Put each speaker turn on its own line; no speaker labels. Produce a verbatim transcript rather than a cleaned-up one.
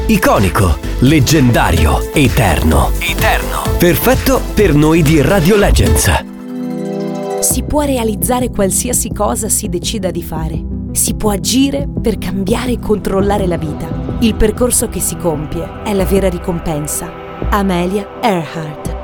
Iconico, leggendario, eterno. Eterno. Perfetto per noi di Radio Legends.
Si può realizzare qualsiasi cosa si decida di fare. Si può agire per cambiare e controllare la vita. Il percorso che si compie è la vera ricompensa. Amelia Earhart.